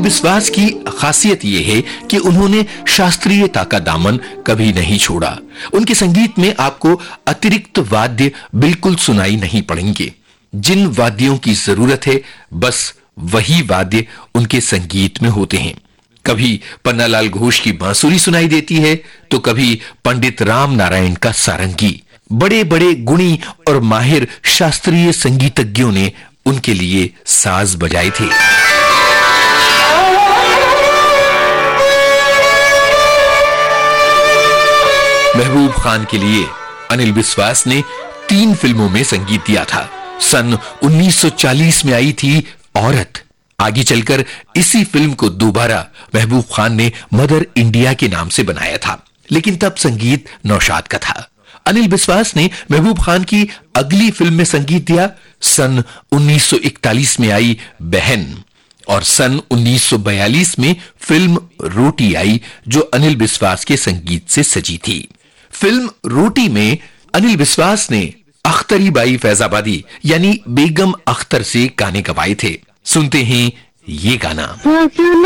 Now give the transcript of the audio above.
बिस्वास की खासियत यह है कि उन्होंने शास्त्रीयता का दामन कभी नहीं छोड़ा। उनके संगीत में आपको अतिरिक्त वाद्य बिल्कुल सुनाई नहीं पड़ेंगे। जिन वाद्यों की जरूरत है बस वही वाद्य उनके संगीत में होते हैं। कभी पन्नालाल घोष की बांसुरी सुनाई देती है तो कभी पंडित राम नारायण का सारंगी। बड़े बड़े गुणी और माहिर शास्त्रीय संगीतज्ञों ने उनके लिए साज बजाए थे। महबूब खान के लिए अनिल बिस्वास ने 3 फिल्मों में संगीत दिया था। सन 1940 में आई थी औरत। आगे चलकर इसी फिल्म को दोबारा महबूब खान ने मदर इंडिया के नाम से बनाया था, लेकिन तब संगीत नौशाद का था। अनिल बिस्वास ने महबूब खान की अगली फिल्म में संगीत दिया। सन 1941 में आई बहन और सन 1942 में फिल्म रोटी आई जो अनिल बिस्वास के संगीत से सजी थी। फिल्म रोटी में अनिल बिस्वास ने अख्तरी बाई फैजाबादी यानी बेगम अख्तर से गाने गवाए थे। सुनते हैं ये गाना।